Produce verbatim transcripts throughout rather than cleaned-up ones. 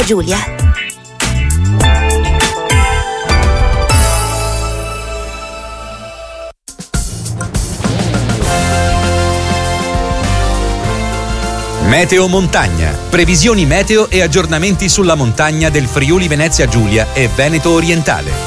Giulia. Meteo Montagna. Previsioni meteo e aggiornamenti sulla montagna del Friuli Venezia Giulia e Veneto Orientale.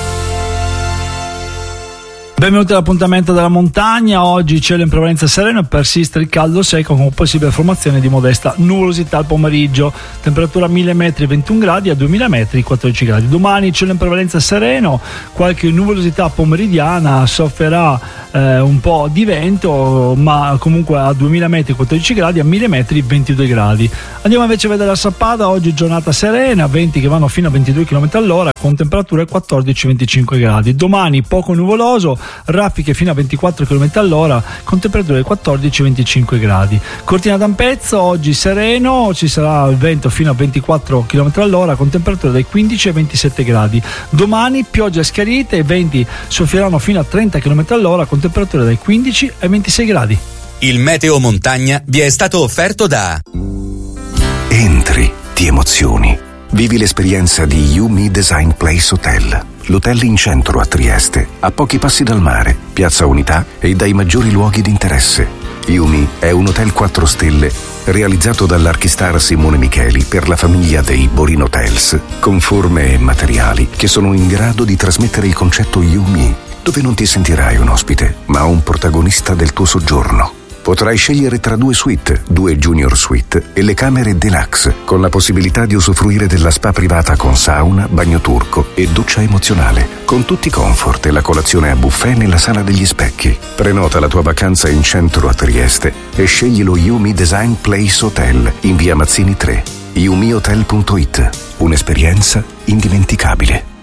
Benvenuti all'appuntamento della montagna. Oggi cielo in prevalenza sereno e persiste il caldo secco con possibile formazione di modesta nuvolosità al pomeriggio. Temperatura a mille metri ventuno gradi, a duemila metri quattordici gradi. Domani cielo in prevalenza sereno, qualche nuvolosità pomeridiana, sofferà eh, un po' di vento, ma comunque a duemila metri quattordici gradi, a mille metri ventidue gradi. Andiamo invece a vedere la Sappada. Oggi giornata serena, venti che vanno fino a ventidue chilometri all'ora con temperature quattordici venticinque gradi. Domani poco nuvoloso, raffiche fino a ventiquattro chilometri all'ora con temperature quattordici venticinque gradi. Cortina d'Ampezzo oggi sereno, ci sarà il vento fino a ventiquattro chilometri all'ora con temperature dai quindici ai ventisette gradi. Domani pioggia e schiarite, i venti soffieranno fino a trenta chilometri all'ora con temperature dai quindici ai ventisei gradi. Il Meteo Montagna vi è stato offerto da Entri, ti emozioni. Vivi l'esperienza di Yumi Design Place Hotel. L'hotel in centro a Trieste, a pochi passi dal mare, Piazza Unità e dai maggiori luoghi di interesse. Yumi è un hotel quattro stelle realizzato dall'archistar Simone Micheli per la famiglia dei Borin Hotels, con forme e materiali che sono in grado di trasmettere il concetto Yumi, dove non ti sentirai un ospite, ma un protagonista del tuo soggiorno. Potrai scegliere tra due suite, due junior suite e le camere deluxe, con la possibilità di usufruire della spa privata con sauna, bagno turco e doccia emozionale, con tutti i comfort e la colazione a buffet nella sala degli specchi. Prenota la tua vacanza in centro a Trieste e scegli lo Yumi Design Place Hotel in via Mazzini tre. yumi hotel punto it. Un'esperienza indimenticabile.